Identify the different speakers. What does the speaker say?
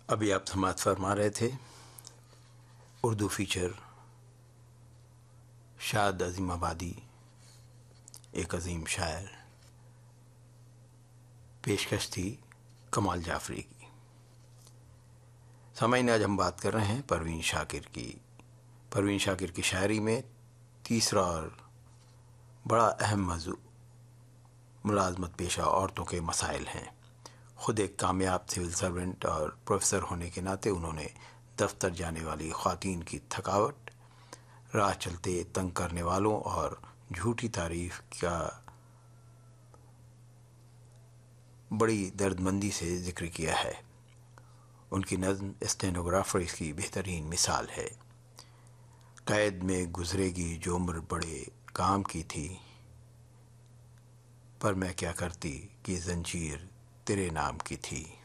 Speaker 1: ابھی آپ سماعت فرما رہے تھے اردو فیچر شاد عظیم آبادی، ایک عظیم شاعر، پیشکش تھی کمال جعفری کی۔ سامعین، آج ہم بات کر رہے ہیں پروین شاکر کی۔ پروین شاکر کی شاعری میں تیسرا اور بڑا اہم موضوع ملازمت پیشہ عورتوں کے مسائل ہیں۔ خود ایک کامیاب سول سرونٹ اور پروفیسر ہونے کے ناطے انہوں نے دفتر جانے والی خواتین کی تھکاوٹ، راہ چلتے تنگ کرنے والوں اور جھوٹی تعریف کا بڑی درد مندی سے ذکر کیا ہے۔ ان کی نظم اسٹینوگرافر اس کی بہترین مثال ہے۔ قید میں گزرے گی جو عمر بڑے کام کی تھی، پر میں کیا کرتی کہ زنجیر تیرے نام کی تھی۔